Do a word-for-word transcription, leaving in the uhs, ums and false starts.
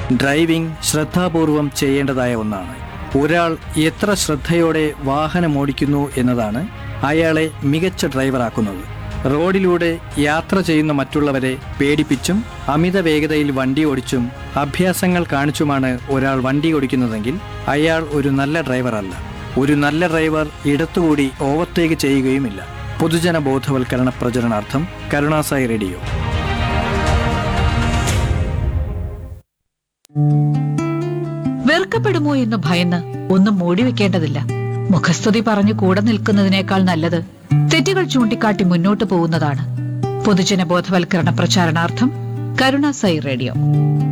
Driving ശ്രദ്ധാപൂർവം ചെയ്യേണ്ടതായ ഒന്നാണ്. ഒരാൾ എത്ര ശ്രദ്ധയോടെ വാഹനമോടിക്കുന്നു എന്നതാണ് അയാളെ മികച്ച ഡ്രൈവറാക്കുന്നത്. റോഡിലൂടെ യാത്ര ചെയ്യുന്ന മറ്റുള്ളവരെ പേടിപ്പിച്ചും അമിത വേഗതയിൽ വണ്ടി ഓടിച്ചും അഭ്യാസങ്ങൾ കാണിച്ചുമാണ് ഒരാൾ വണ്ടി ഓടിക്കുന്നതെങ്കിൽ അയാൾ ഒരു നല്ല ഡ്രൈവറല്ല. ഒരു നല്ല ഡ്രൈവർ ഇടത്തുകൂടി ഓവർടേക്ക് ചെയ്യുകയുമില്ല. പൊതുജന ബോധവൽക്കരണ പ്രചരണാർത്ഥം കരുണാസായി റേഡിയോ. വെറുക്കപ്പെടുമോ എന്ന് ഭയന്ന് ഒന്നും മൂടി വെക്കേണ്ടതില്ല. മുഖസ്തുതി പറഞ്ഞു കൂടെ നിൽക്കുന്നതിനേക്കാൾ നല്ലത് തെറ്റുകൾ ചൂണ്ടിക്കാട്ടി മുന്നോട്ടു പോകുന്നതാണ്. പൊതുജന ബോധവൽക്കരണ പ്രചാരണാർത്ഥം കരുണാസായി റേഡിയോ.